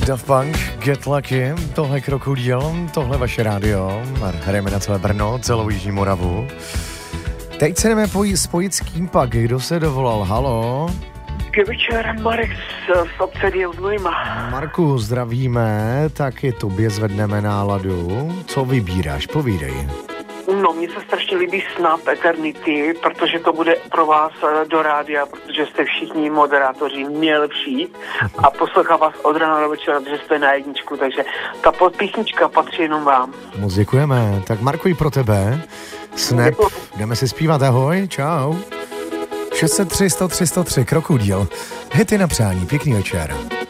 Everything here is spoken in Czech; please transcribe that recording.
Daft Punk, Get Lucky, tohle Krokodýl, tohle vaše rádio, hrajeme na celé Brno, celou Jižní Moravu. Teď se jdeme spojit s kým pak, kdo se dovolal, halo? Dobrý večer, Marek z obce Znojma. Marku, zdravíme, taky tobě zvedneme náladu. Co vybíráš, povídej. No, mně se strašně líbí Snap Eternity, protože to bude pro vás do rádia, protože jste všichni moderátoři nejlepší a poslouchám vás od rána do večera, protože jste na jedničku, takže ta písnička patří jenom vám. Moc děkujeme, tak Marku, i pro tebe. Snap, jdeme si zpívat, ahoj, čau. 603 103 103 Krokodýl, hity na přání, pěkný večer.